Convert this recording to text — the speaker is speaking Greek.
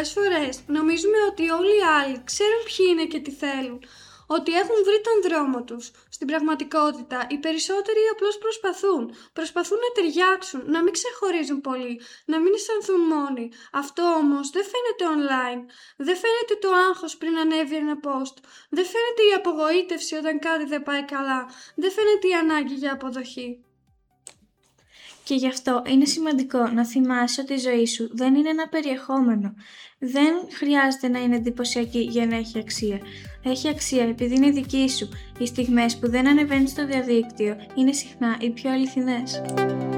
Πολλές φορές νομίζουμε ότι όλοι οι άλλοι ξέρουν ποιοι είναι και τι θέλουν, ότι έχουν βρει τον δρόμο τους. Στην πραγματικότητα, οι περισσότεροι απλώς προσπαθούν να ταιριάξουν, να μην ξεχωρίζουν πολύ, να μην αισθανθούν μόνοι. Αυτό όμως δεν φαίνεται online, δεν φαίνεται το άγχος πριν ανέβει ένα post, δεν φαίνεται η απογοήτευση όταν κάτι δεν πάει καλά, δεν φαίνεται η ανάγκη για αποδοχή. Και γι' αυτό είναι σημαντικό να θυμάσαι ότι η ζωή σου δεν είναι ένα περιεχόμενο. Δεν χρειάζεται να είναι εντυπωσιακή για να έχει αξία. Έχει αξία επειδή είναι δική σου. Οι στιγμές που δεν ανεβαίνεις στο διαδίκτυο είναι συχνά οι πιο αληθινές.